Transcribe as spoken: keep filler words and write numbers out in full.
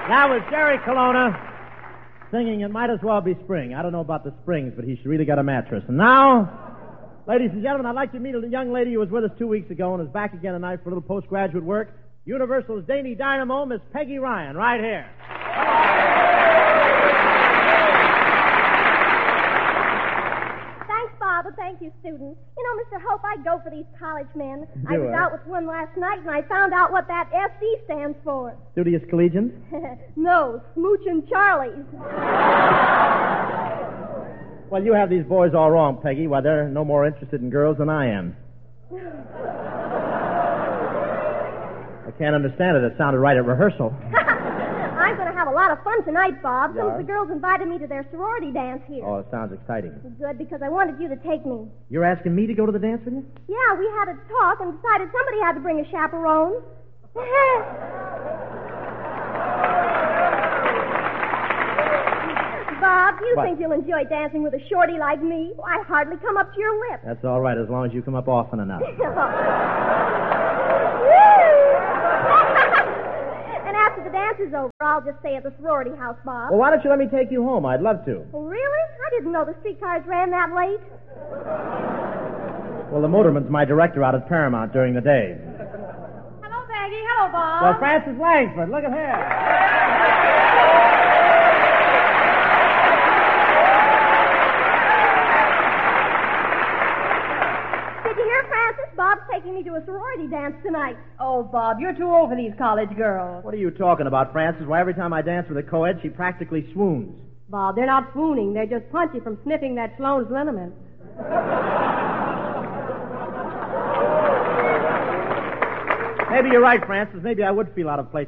That was Jerry Colonna singing It Might As Well Be Spring. I don't know about the springs, but he's really got a mattress. And now, ladies and gentlemen, I'd like to meet a young lady who was with us two weeks ago and is back again tonight for a little postgraduate work. Universal's Danny Dynamo, Miss Peggy Ryan, right here. Father, thank you, student. You know, Mister Hope, I go for these college men. Do I was it. out with one last night, and I found out what that S C stands for. Studious Collegians? No, Smoochin' Charlies. Well, you have these boys all wrong, Peggy. Why, they're no more interested in girls than I am. I can't understand it. It sounded right at rehearsal. I'm going to have a lot of fun tonight, Bob. Some Yeah? of the girls invited me to their sorority dance here. Oh, it sounds exciting. Good, because I wanted you to take me. You're asking me to go to the dance with you? Yeah, we had a talk and decided somebody had to bring a chaperone. Bob, do you What? think you'll enjoy dancing with a shorty like me? I hardly come up to your lips. That's all right, as long as you come up often enough. And after the dance is over, I'll just stay at the sorority house, Bob. Well, why don't you let me take you home? I'd love to. Oh, really? I didn't know the streetcars ran that late. Well, the motorman's my director out at Paramount during the day. Hello, Maggie. Hello, Bob. Well, Francis Langsford, look at here. Did you hear, Francis? Bob's taking me to a sorority dance tonight. Oh, Bob, you're too old for these college girls. What are you talking about, Francis? Why, every time I dance with a co-ed, she practically swoons. Bob, they're not swooning. They're just punchy from sniffing that Sloan's liniment. Maybe you're right, Francis. Maybe I would feel out of place